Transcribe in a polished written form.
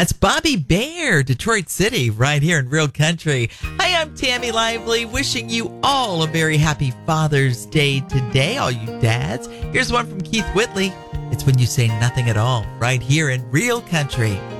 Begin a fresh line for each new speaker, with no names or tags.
That's Bobby Bear, Detroit City, right here in Real Country. Hi, I'm Tammy Lively, wishing you all a very happy Father's Day today, all you dads. Here's one from Keith Whitley. It's When You Say Nothing at All, right here in Real Country.